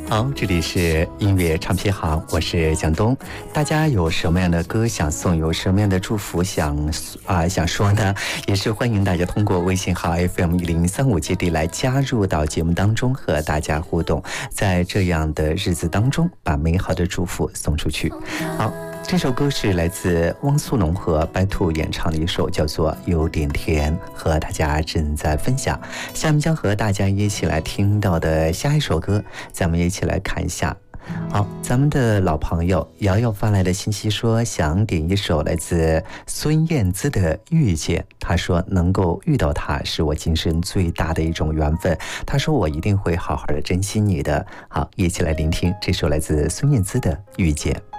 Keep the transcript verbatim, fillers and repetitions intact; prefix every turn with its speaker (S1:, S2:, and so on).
S1: 好，这里是音乐唱片行，我是蒋东。大家有什么样的歌想送，有什么样的祝福想啊、呃、想说呢？也是欢迎大家通过微信号 F M 一零三五基地来加入到节目当中，和大家互动。在这样的日子当中，把美好的祝福送出去。好。这首歌是来自汪苏泷和白兔演唱的一首，叫做《有点甜》，和大家正在分享。下面将和大家一起来听到的下一首歌，咱们一起来看一下。好，咱们的老朋友瑶瑶发来的信息说，想点一首来自孙燕姿的《遇见》。她说能够遇到她是我今生最大的一种缘分，她说我一定会好好的珍惜你的。好，一起来聆听这首来自孙燕姿的《遇见》。